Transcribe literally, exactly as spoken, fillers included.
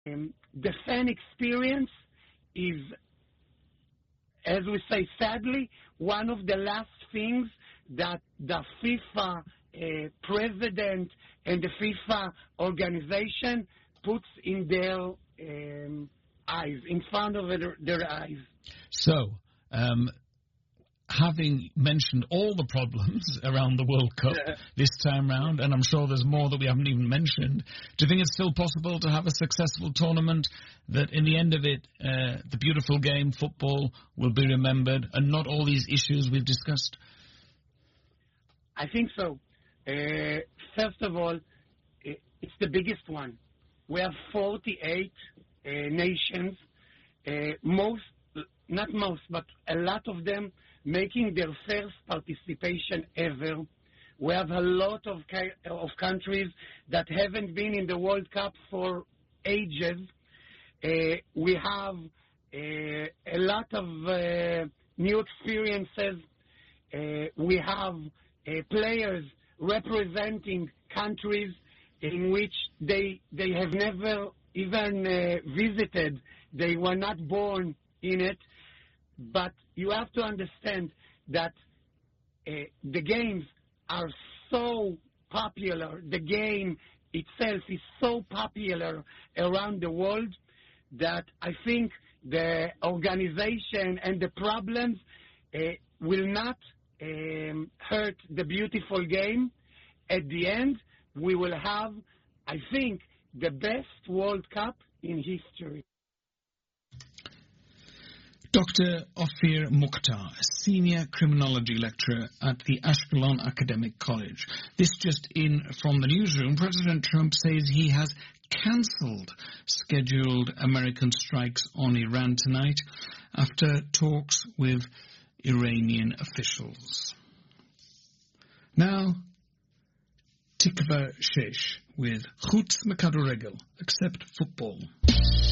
Um, the fan experience is, as we say, sadly, one of the last things that the FIFA uh, president and the FIFA organization puts in their um, eyes, in front of their, their eyes. So, um, having mentioned all the problems around the World Cup this time round, and I'm sure there's more that we haven't even mentioned, do you think it's still possible to have a successful tournament, that in the end of it, uh, the beautiful game, football, will be remembered, and not all these issues we've discussed? I think so. Uh, first of all, it's the biggest one. We have forty-eight uh, nations, uh, most, not most, but a lot of them making their first participation ever. We have a lot of of countries that haven't been in the World Cup for ages. Uh, we have uh, a lot of uh, new experiences. Uh, we have uh, players representing countries in which they they have never even uh, visited. They were not born in it. But you have to understand that uh, the games are so popular, the game itself is so popular around the world, that I think the organization and the problems uh, will not um, hurt the beautiful game. At the end, we will have, I think, the best World Cup in history. Doctor Ophir Mukhtar, a senior criminology lecturer at the Ashkelon Academic College. This just in from the newsroom. President Trump says he has cancelled scheduled American strikes on Iran tonight after talks with Iranian officials. Now, Tikva Shesh with Chutz Mekadoregel, except football.